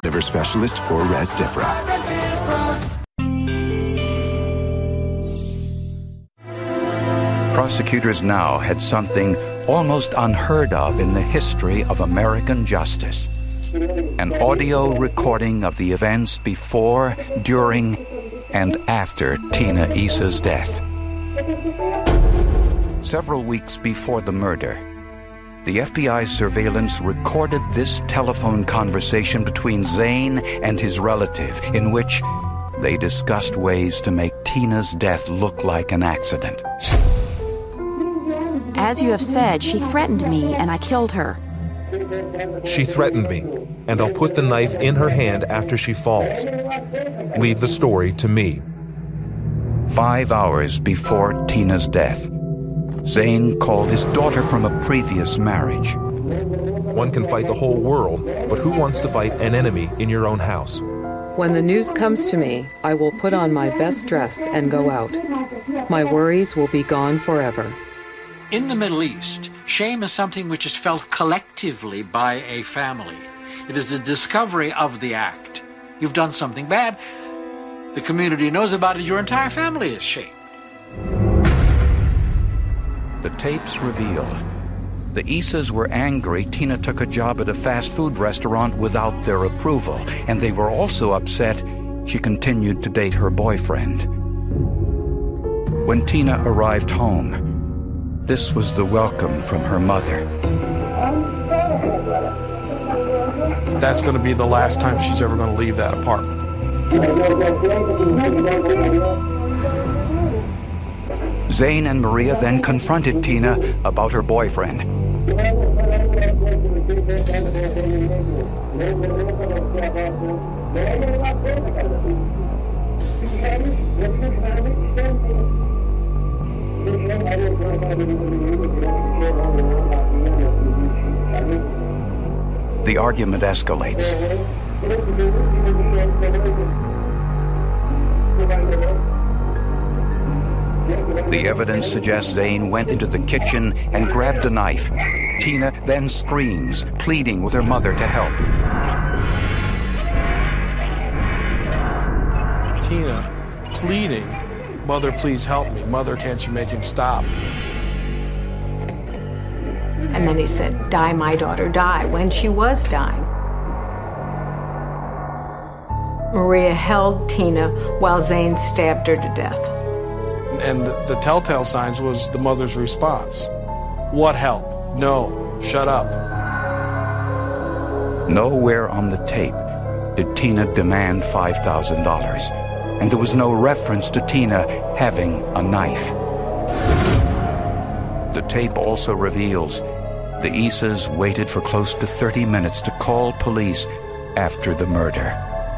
liver specialist for Rezdiffra. Prosecutors now had something almost unheard of in the history of American justice. An audio recording of the events before, during, and after Tina Issa's death. Several weeks before the murder, the FBI's surveillance recorded this telephone conversation between Zane and his relative, in which they discussed ways to make Tina's death look like an accident. As you have said, she threatened me and I killed her. She threatened me, and I'll put the knife in her hand after she falls. Leave the story to me. 5 hours before Tina's death, Zane called his daughter from a previous marriage. One can fight the whole world, but who wants to fight an enemy in your own house? When the news comes to me, I will put on my best dress and go out. My worries will be gone forever. In the Middle East, shame is something which is felt collectively by a family. It is the discovery of the act. You've done something bad. The community knows about it. Your entire family is shamed. The tapes reveal the Issas were angry Tina took a job at a fast food restaurant without their approval, and they were also upset she continued to date her boyfriend. When Tina arrived home, this was the welcome from her mother. That's going to be the last time she's ever going to leave that apartment. Zane and Maria then confronted Tina about her boyfriend. The argument escalates. The evidence suggests Zane went into the kitchen and grabbed a knife. Tina then screams, pleading with her mother to help. Tina pleading, "Mother, please help me. Mother, can't you make him stop?" And then he said, "Die, my daughter, die," when she was dying. Maria held Tina while Zane stabbed her to death. And the telltale signs was the mother's response. What help? No. Shut up. Nowhere on the tape did Tina demand $5,000, and there was no reference to Tina having a knife. The tape also reveals the Issas waited for close to 30 minutes to call police after the murder.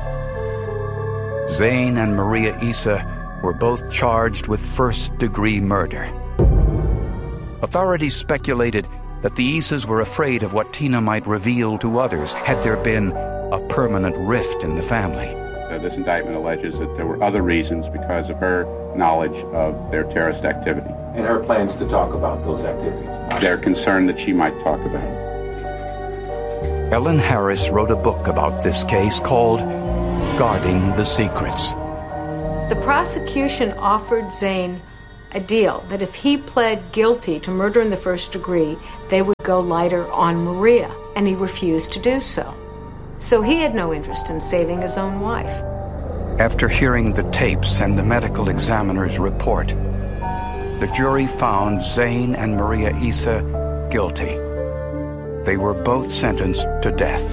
Zane and Maria Issa were both charged with first-degree murder. Authorities speculated that the Issas were afraid of what Tina might reveal to others had there been a permanent rift in the family. This indictment alleges that there were other reasons because of her knowledge of their terrorist activity. And her plans to talk about those activities. They're concerned that she might talk about it. Ellen Harris wrote a book about this case called Guarding the Secrets. The prosecution offered Zane a deal that if he pled guilty to murder in the first degree, they would go lighter on Maria, and he refused to do so. So he had no interest in saving his own wife. After hearing the tapes and the medical examiner's report, the jury found Zane and Maria Issa guilty. They were both sentenced to death.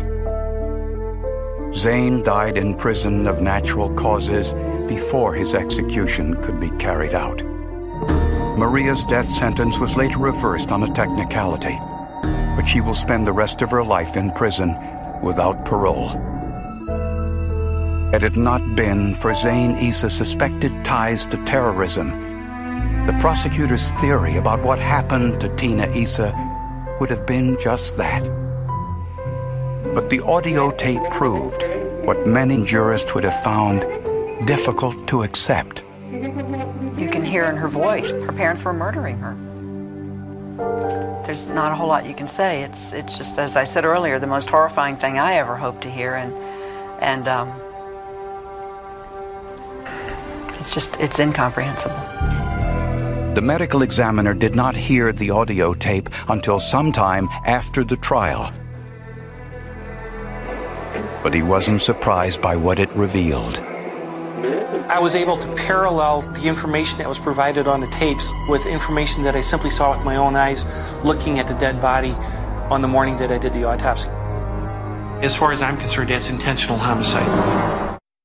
Zane died in prison of natural causes before his execution could be carried out. Maria's death sentence was later reversed on a technicality, but she will spend the rest of her life in prison without parole. Had it not been for Zane Issa's suspected ties to terrorism, the prosecutor's theory about what happened to Tina Issa would have been just that. But the audio tape proved what many jurists would have found difficult to accept. You can hear in her voice, her parents were murdering her. There's not a whole lot you can say. It's just, as I said earlier, the most horrifying thing I ever hope to hear. And And it's incomprehensible. The medical examiner did not hear the audio tape until sometime after the trial. But he wasn't surprised by what it revealed. I was able to parallel the information that was provided on the tapes with information that I simply saw with my own eyes looking at the dead body on the morning that I did the autopsy. As far as I'm concerned, that's intentional homicide.